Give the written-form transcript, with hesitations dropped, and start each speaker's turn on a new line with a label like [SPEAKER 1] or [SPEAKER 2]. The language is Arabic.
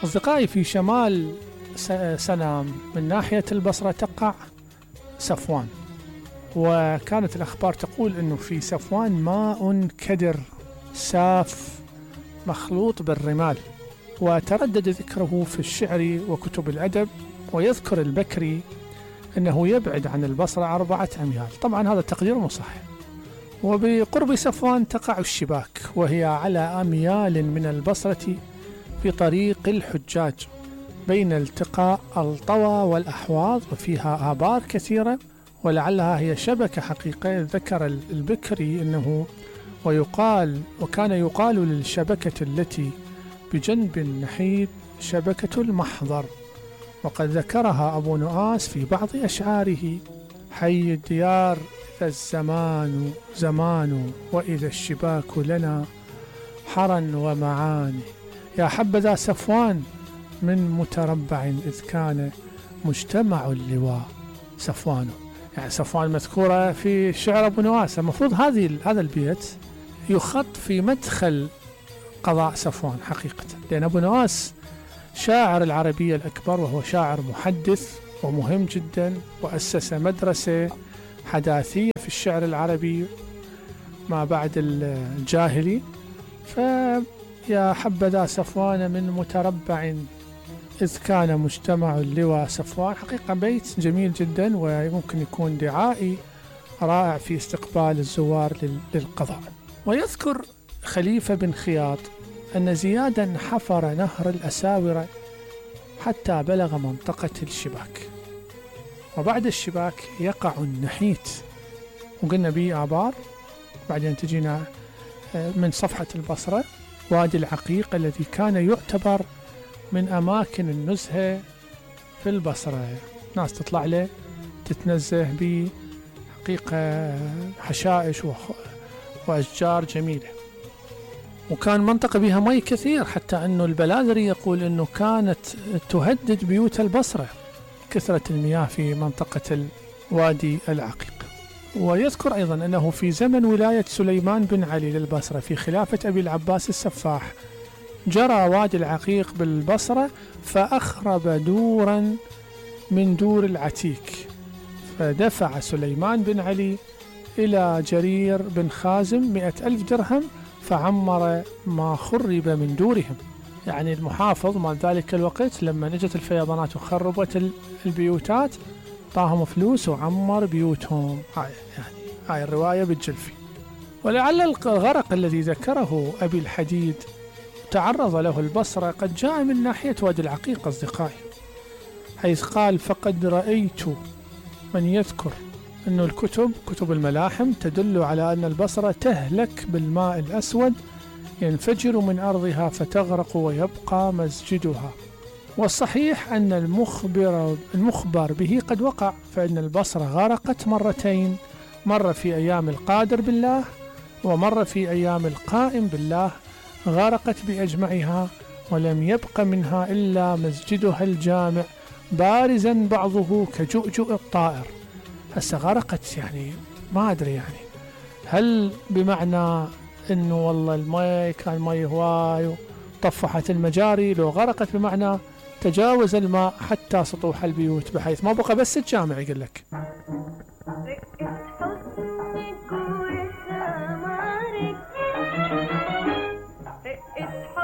[SPEAKER 1] أصدقائي، في شمال سنام من ناحية البصرة تقع صفوان، وكانت الأخبار تقول أنه في صفوان ماء كدر ساف مخلوط بالرمال، وتردد ذكره في الشعر وكتب الأدب، ويذكر البكري أنه يبعد عن البصرة 4 أميال. طبعا هذا التقدير مو صحيح. وبقرب صفوان تقع الشباك، وهي على أميال من البصرة في طريق الحجاج بين التقاء الطوى والأحواض، وفيها آبار كثيرة، ولعلها هي شبكة حقيقية. ذكر البكري أنه وكان يقال للشبكة التي بجنب النحيب شبكة المحضر، وقد ذكرها أبو نؤاس في بعض أشعاره: حي الديار إذا الزمان زمان، وإذا الشباك لنا حرا ومعاني. يا حبذا صفوان من متربع إذ كان مجتمع اللواء صفوان. يعني صفوان مذكورة في شعر أبو نواس. المفروض هذا البيت يخط في مدخل قضاء صفوان حقيقة، لأن أبو نواس شاعر العربية الأكبر، وهو شاعر محدث ومهم جدا، وأسس مدرسة حداثية في الشعر العربي ما بعد الجاهلي. فيا حبذا صفوان من متربع إذ كان مجتمع اللواء صفوان. حقيقة بيت جميل جدا، ويمكن يكون دعائي رائع في استقبال الزوار للقضاء. ويذكر خليفة بن خياط أن زيادا حفر نهر الأساورة حتى بلغ منطقة الشباك، وبعد الشباك يقع النحيت، وقلنا به آبار. بعدين تجينا من صفحة البصرة وادي العقيق الذي كان يعتبر من أماكن النزهة في البصرة، ناس تطلع له تتنزه بحقيقة حشائش وأشجار جميلة، وكان منطقة بها مي كثير، حتى أنه البلاذري يقول أنه كانت تهدد بيوت البصرة كثرة المياه في منطقة وادي العقيق. ويذكر أيضا أنه في زمن ولاية سليمان بن علي للبصرة في خلافة أبي العباس السفاح جرى وادي العقيق بالبصرة فأخرب دورا من دور العتيك، فدفع سليمان بن علي إلى جرير بن خازم 100,000 درهم فعمر ما خرب من دورهم. يعني المحافظ مال ذلك الوقت لما نجت الفيضانات وخربت البيوتات طاهم فلوس وعمر بيوتهم. هاي الرواية بالجلفي. ولعل الغرق الذي ذكره أبي الحديد تعرض له البصرة قد جاء من ناحية وادي العقيق أصدقائي، حيث قال: فقد رأيت من يذكر أن كتب الملاحم تدل على أن البصرة تهلك بالماء الأسود ينفجر من أرضها فتغرق ويبقى مسجدها. والصحيح أن المخبر به قد وقع، فإن البصرة غرقت مرتين، مرة في أيام القادر بالله ومرة في أيام القائم بالله، غرقت بأجمعها ولم يبق منها إلا مسجدها الجامع بارزا بعضه كجؤجؤ الطائر. هسه غرقت، يعني ما أدري، يعني هل بمعنى إنه والله الماء كان ماء هواي وطفحت المجاري، لو غرقت بمعنى تجاوز الماء حتى سطوح البيوت بحيث ما بقى بس الجامع يقول لك.